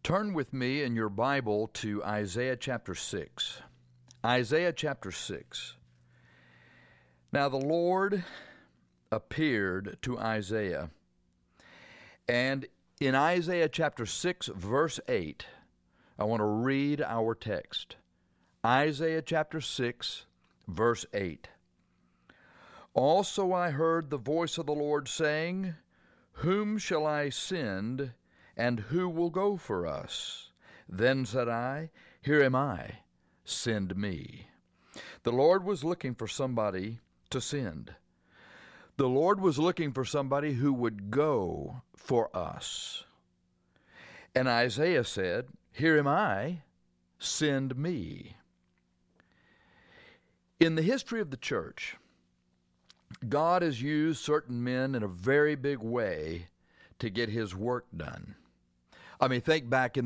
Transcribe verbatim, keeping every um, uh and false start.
Turn with me in your Bible to Isaiah chapter six. Isaiah chapter six. Now the Lord appeared to Isaiah, and in Isaiah chapter six, verse eight, I want to read our text. Isaiah chapter six, verse eight. Also I heard the voice of the Lord saying, Whom shall I send, and who will go for us? Then said I, Here am I, send me. The Lord was looking for somebody to send. The Lord was looking for somebody who would go for us. And Isaiah said, Here am I, send me. In the history of the church, God has used certain men in a very big way to get his work done. I mean, think back in